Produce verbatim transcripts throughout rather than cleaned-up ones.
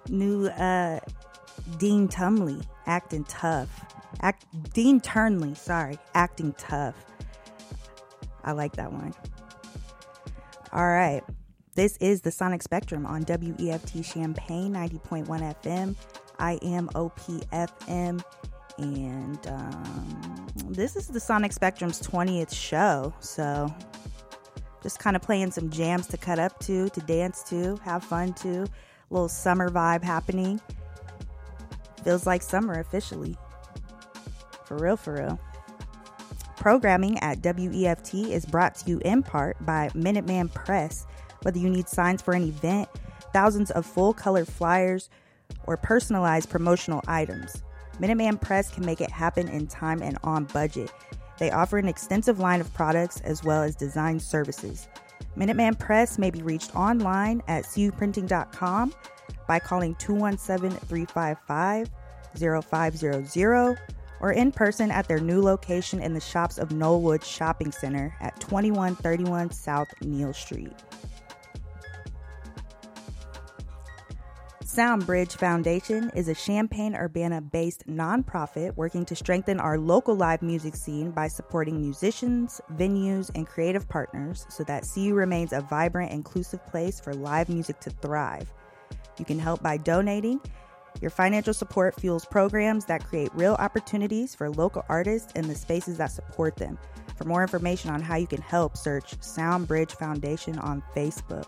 New uh, Dean Tumley, Acting Tough. Act, Dean Turnley, sorry, Acting Tough. I like that one. All right. This is the Sonic Spectrum on W E F T Champaign ninety point one F M. I am O P F M. And um, this is the Sonic Spectrum's twentieth show. So just kind of playing some jams to cut up to, to dance to, have fun to. A little summer vibe happening. Feels like summer officially. For real, for real. Programming at W E F T is brought to you in part by Minuteman Press. Whether you need signs for an event, thousands of full-color flyers, or personalized promotional items, Minuteman Press can make it happen in time and on budget. They offer an extensive line of products as well as design services. Minuteman Press may be reached online at c u printing dot com by calling two one seven, three five five, zero five zero zero or in person at their new location in the shops of Knollwood Shopping Center at twenty-one thirty-one South Neal Street. Soundbridge Foundation is a Champaign-Urbana-based nonprofit working to strengthen our local live music scene by supporting musicians, venues, and creative partners so that C U remains a vibrant, inclusive place for live music to thrive. You can help by donating. Your financial support fuels programs that create real opportunities for local artists and the spaces that support them. For more information on how you can help, search Soundbridge Foundation on Facebook.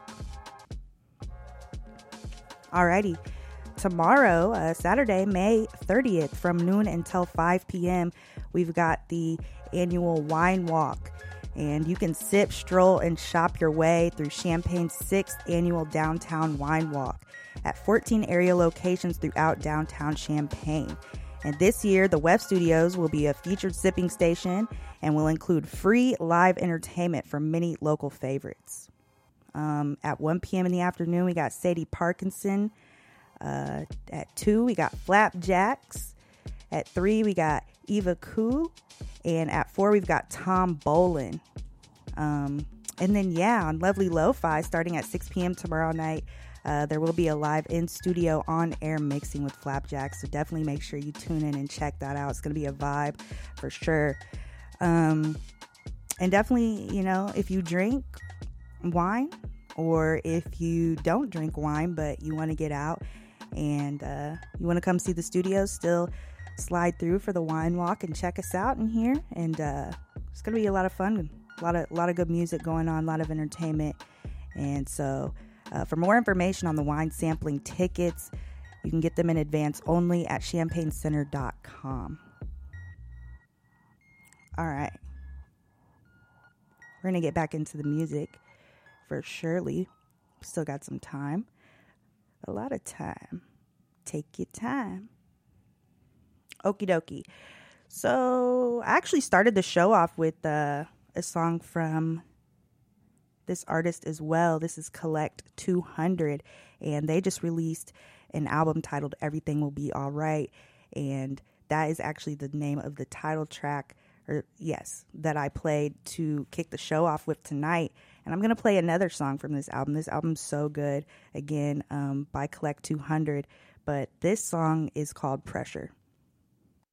Alrighty, tomorrow, uh, Saturday, May thirtieth, from noon until five p.m., we've got the annual Wine Walk, and you can sip, stroll, and shop your way through Champaign's sixth annual Downtown Wine Walk at fourteen area locations throughout downtown Champaign. And this year, the W E F Studios will be a featured sipping station and will include free live entertainment from many local favorites. Um, at one p.m. in the afternoon, we got Sadie Parkinson. Uh, at two, we got Flapjacks. At three, we got Eva Koo. And at four, we've got Tom Bolin. Um, and then, yeah, on Lovely Lo-Fi, starting at six p.m. tomorrow night, uh, there will be a live in-studio on-air mixing with Flapjacks. So definitely make sure you tune in and check that out. It's going to be a vibe for sure. Um, and definitely, you know, if you drink wine, or if you don't drink wine but you want to get out and uh, you want to come see the studios, still slide through for the Wine Walk and check us out in here. And uh, it's gonna be a lot of fun, a lot of a lot of good music going on, a lot of entertainment. And so uh, for more information on the wine sampling tickets, you can get them in advance only at champaign center dot com. All right, we're gonna get back into the music for surely. Still got some time. A lot of time. Take your time. Okie dokie. So I actually started the show off with uh, a song from this artist as well. This is Collect two hundred. And they just released an album titled Everything Will Be Alright. And that is actually the name of the title track, or yes, that I played to kick the show off with tonight. And I'm going to play another song from this album. This album's so good, again, um, by Collect two hundred. But this song is called Pressure.